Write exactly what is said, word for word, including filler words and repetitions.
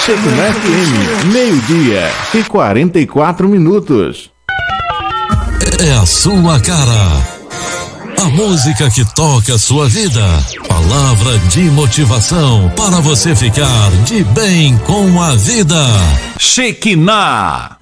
Shekinah F M, meio-dia e quarenta e quatro minutos. É a sua cara. A música que toca a sua vida. Palavra de motivação para você ficar de bem com a vida. Shekinah.